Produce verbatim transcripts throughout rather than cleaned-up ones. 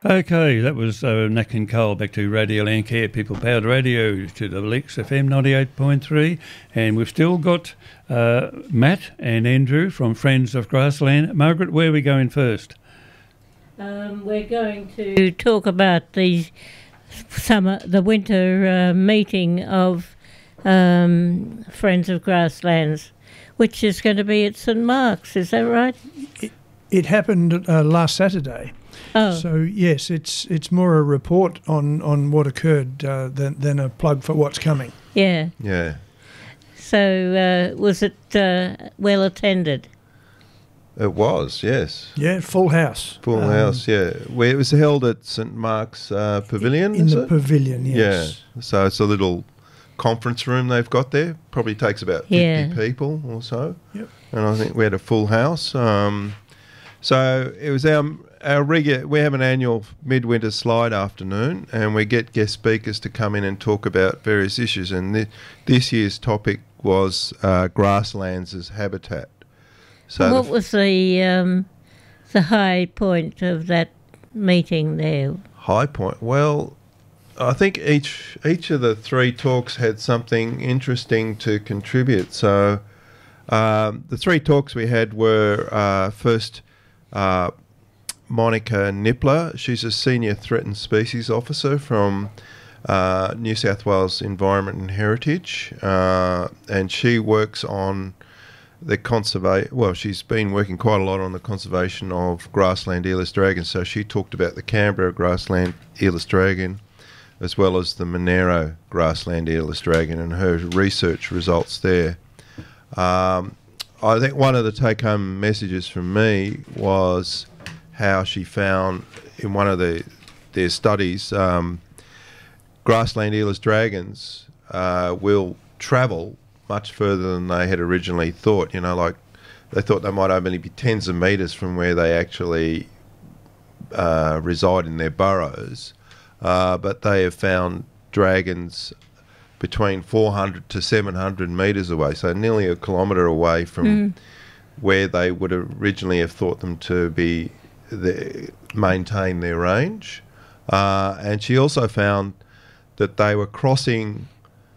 Okay, that was uh, Nat King Cole. Back to Radio Landcare, People Powered Radio, to the X F M ninety-eight point three. And we've still got uh, Matt and Andrew from Friends of Grassland. Margaret, where are we going first? Um, we're going to talk about the summer, the winter uh, meeting of um, Friends of Grasslands, which is going to be at St Mark's. Is that right? It, it happened uh, last Saturday. Oh. So yes, it's it's more a report on, on what occurred uh, than than a plug for what's coming. Yeah. Yeah. So uh, was it uh, well attended? It was, yes. Yeah, full house. Full Um, house, yeah. Where it was held at St Mark's uh, Pavilion, In is the it? pavilion, yes. Yeah. So it's a little conference room they've got there. Probably takes about fifty Yeah. people or so. Yep. And I think we had a full house. Um, so it was our our regular. We have an annual midwinter slide afternoon, and we get guest speakers to come in and talk about various issues. And th- this year's topic was uh, grasslands as habitat. So what the f- was the um, the high point of that meeting there? high point. Well, I think each each of the three talks had something interesting to contribute. So um, the three talks we had were uh, first uh, Monica Nippler. She's a senior threatened species officer from uh, New South Wales Environment and Heritage, uh, and she works on the conservation. Well, she's been working quite a lot on the conservation of grassland Aeolus dragon. So she talked about the Canberra grassland Aeolus dragon, as well as the Monero grassland Aeolus dragon, and her research results there. Um, I think one of the take-home messages from me was how she found in one of the their studies, um, grassland Aeolus dragons uh, will travel much further than they had originally thought. You know, like they thought they might only be tens of metres from where they actually uh, reside in their burrows, uh, but they have found dragons between four hundred to seven hundred metres away, so nearly a kilometre away from Mm. where they would originally have thought them to be, the, maintain their range. Uh, and she also found that they were crossing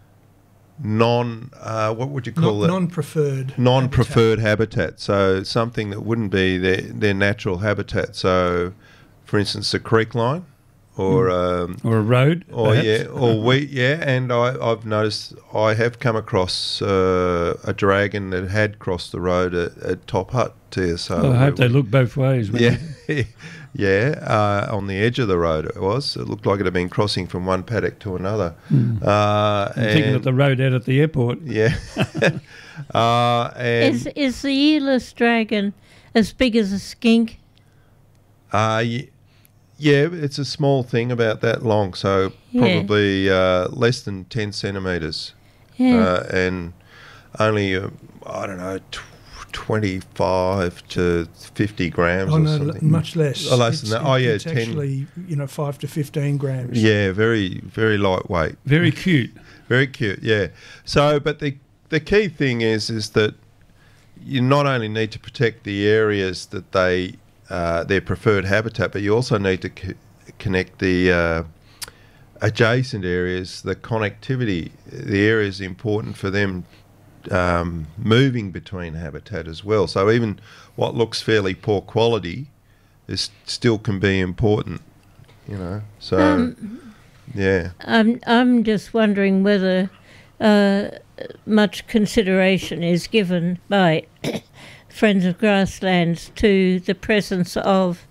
non, uh, what would you call Non- it? non-preferred. Non-preferred habitat. So something that wouldn't be their, their natural habitat. So, for instance, the creek line, or um, Or a road, or perhaps? yeah, or wheat, yeah. And I, I've noticed I have come across uh, a dragon that had crossed the road at, at Top Hut too. So Well, I hope they look both ways. when yeah, they- yeah. Uh, on the edge of the road it was. It looked like it had been crossing from one paddock to another. Hmm. Uh, I'm thinking and- of the road out at the airport. yeah. uh, and Is is the Aeolus dragon as big as a skink? Uh, y- yeah, it's a small thing, about that long, so Yeah. probably uh, less than ten centimetres, Yeah. uh, and only, uh, I don't know, tw- twenty-five to fifty grams Oh or no, l- something. much less. Oh, less It's- than that. Oh, yeah, it's ten. actually, you know, five to fifteen grams. Yeah, very, very lightweight. Very cute. Very cute, yeah. So, but the the key thing is is that you not only need to protect the areas that they uh, their preferred habitat, but you also need to co- connect the uh, adjacent areas, the connectivity. The area is important for them um, moving between habitat as well. So even what looks fairly poor quality is still can be important, you know. So Um, yeah. I'm I'm just wondering whether uh, much consideration is given by Friends of Grasslands to the presence of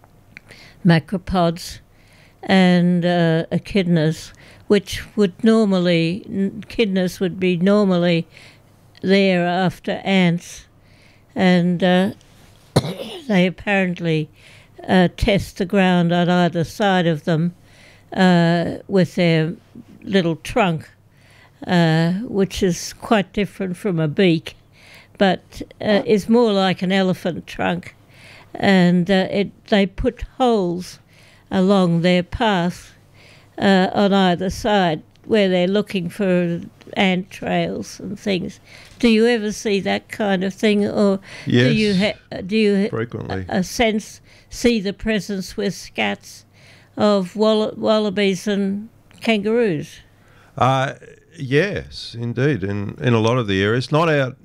macropods and uh, echidnas, which would normally, echidnas would be normally there after ants, and uh, they apparently uh, test the ground on either side of them uh, with their little trunk, uh, which is quite different from a beak, but uh, is more like an elephant trunk, and uh, it they put holes along their path uh, on either side where they're looking for ant trails and things. Do you ever see that kind of thing, or Yes, do you ha- do you frequently. a sense see the presence with scats of wall- wallabies and kangaroos. Uh, yes, indeed. In in a lot of the areas, not out,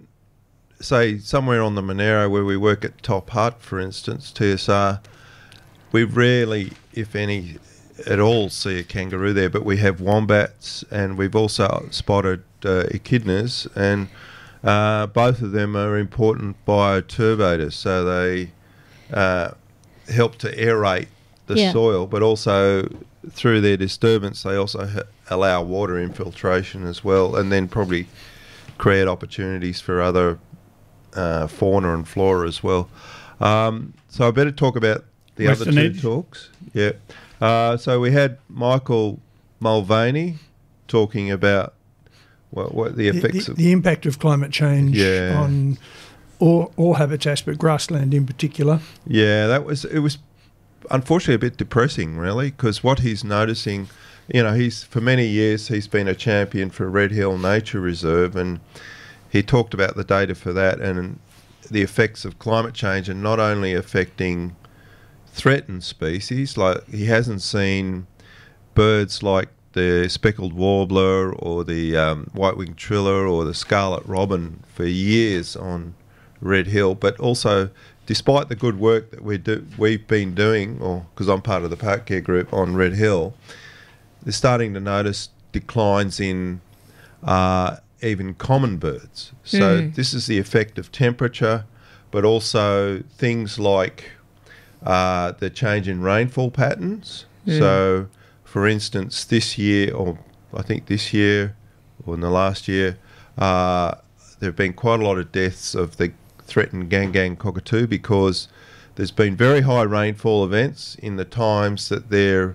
say somewhere on the Monero where we work at Top Hut, for instance, T S R. We rarely, if any, at all see a kangaroo there, but we have wombats, and we've also spotted uh, echidnas, and uh, both of them are important bioturbators, so they uh, help to aerate the Yeah. soil, but also through their disturbance they also ha- allow water infiltration as well, and then probably create opportunities for other uh, fauna and flora as well. Um, so I better talk about the Western other two Edge. talks. Yeah. Uh, so we had Michael Mulvaney talking about what, what the The, effects the, of the impact of climate change Yeah. on all, all habitats, but grassland in particular. yeah, that was it was unfortunately a bit depressing, really, because what he's noticing, you know, he's for many years he's been a champion for Red Hill Nature Reserve, and he talked about the data for that and the effects of climate change, and not only affecting threatened species, like he hasn't seen birds like the speckled warbler or the um, white-winged triller or the scarlet robin for years on Red Hill, but also despite the good work that we do, we've been doing, or because I'm part of the park care group on Red Hill, they're starting to notice declines in uh, even common birds. So Mm. this is the effect of temperature, but also things like uh, the change in rainfall patterns. Mm. So, for instance, this year, or I think this year, or in the last year, uh, there have been quite a lot of deaths of the threatened Gangang cockatoo because there's been very high rainfall events in the times that they're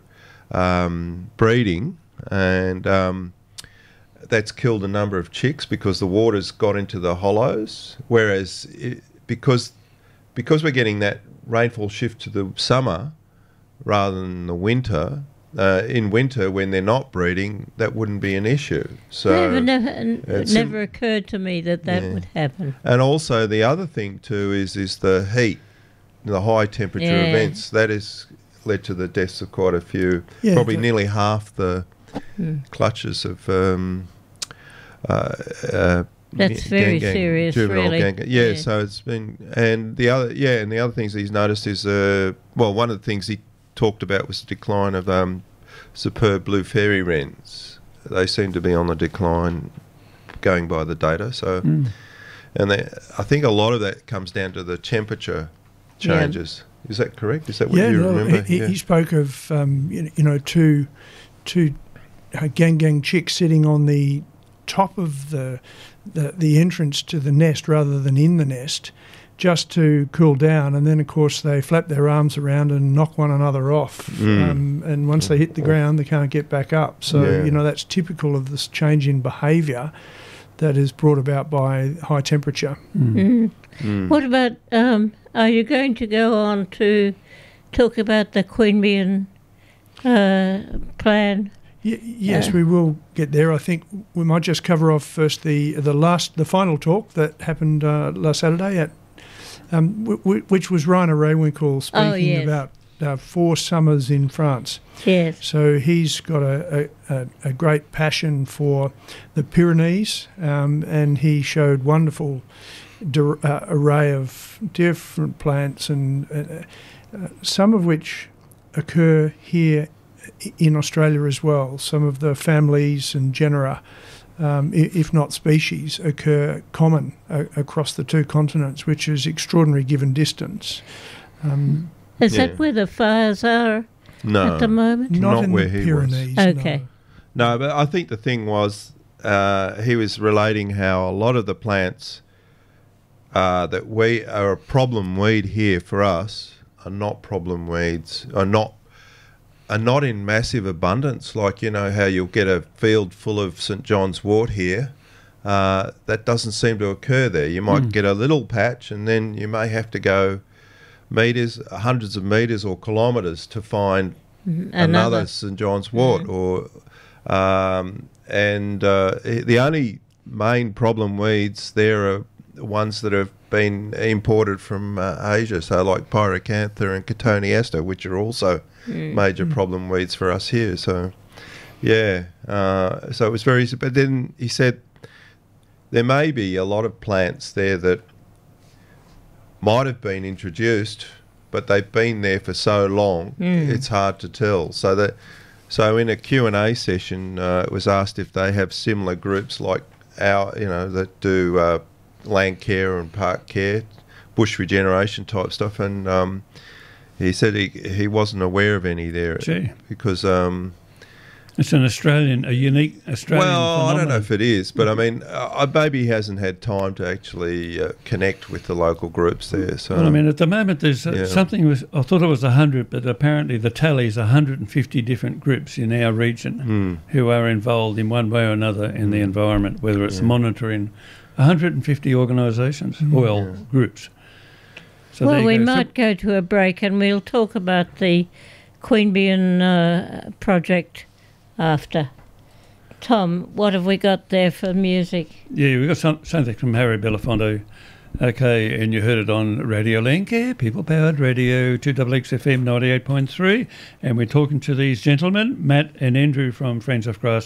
um, breeding, and um, that's killed a number of chicks because the water's got into the hollows. Whereas it, because because we're getting that rainfall shift to the summer rather than the winter, uh, in winter when they're not breeding, that wouldn't be an issue. So never, never, it it's never occurred to me that that Yeah. would happen. And also the other thing too is is the heat, the high temperature Yeah. events. That has led to the deaths of quite a few, Yeah, probably the- nearly half the Mm. clutches of. Um, uh, uh, That's ga- very gang- serious, juvenile really. gang- yeah, Yeah. so it's been, and the other, yeah, and the other things he's noticed is, uh, well, one of the things he talked about was the decline of um, superb blue fairy wrens. They seem to be on the decline, going by the data. So, Mm. and they, I think a lot of that comes down to the temperature Yeah. changes. Is that correct? Is that what yeah, you no, remember? he, yeah. he spoke of um, you, you know two two uh, gang gang chicks sitting on the top of the, the the entrance to the nest rather than in the nest, just to cool down, and then of course they flap their arms around and knock one another off. Mm. Um, and once they hit the ground, they can't get back up. So Yeah. you know that's typical of this change in behaviour that is brought about by high temperature. Mm. Mm. What about, um, are you going to go on to talk about the Queanbeyan uh, plan? Y- yes, Yeah. we will get there. I think we might just cover off first the the last the final talk that happened uh, last Saturday at um, w- w- which was Rainer Rehwinkel speaking Oh, yes. about uh, four summers in France. Yes. So he's got a, a, a, a great passion for the Pyrenees, um, and he showed wonderful dir- uh, array of different plants, and uh, uh, some of which occur here i- in Australia as well. Some of the families and genera, um, i- if not species, occur common uh, across the two continents, which is extraordinary given distance. Um, Is Yeah. that where the fires are No. at the moment? not, Not in where the he was. Pyrenees. Okay. no. No, but I think the thing was uh, he was relating how a lot of the plants uh, that we are a problem weed here for us are not problem weeds, are not are not in massive abundance. Like, you know how you'll get a field full of Saint John's wort here. Uh, that doesn't seem to occur there. You might Mm. get a little patch, and then you may have to go meters, hundreds of meters or kilometres to find Mhm. another Saint John's wort, Mm. or um, and uh, the only main problem weeds there are ones that have been imported from uh, Asia, so like pyracantha and cotoneaster, which are also Mm. major problem weeds for us here. So, yeah, uh, so it was very. But then he said there may be a lot of plants there that might have been introduced, but they've been there for so long, Mm. it's hard to tell. So that, so in a Q and A session, uh, it was asked if they have similar groups like our, you know, that do uh, land care and park care, bush regeneration type stuff, and um, he said he he wasn't aware of any there. Gee. Because um, It's an Australian, a unique Australian well, I phenomenon. don't know if it is, but I mean, uh, maybe he hasn't had time to actually uh, connect with the local groups there. So Well, I mean, at the moment, there's uh, Yeah. something. Was I thought it was a hundred, but apparently the tally is one hundred fifty different groups in our region Hmm. who are involved in one way or another in the environment, whether it's Yeah. monitoring. one hundred fifty organisations, well, Yeah. groups. So there well, you we go. So- might go to a break and we'll talk about the Queanbeyan uh, project after. Tom, what have we got there for music? Yeah, we got some, something from Harry Belafonte. Okay, and you heard it on Radio Lancaster, People Powered Radio, two X X F M ninety-eight point three, and we're talking to these gentlemen, Matt and Andrew from Friends of Grassland.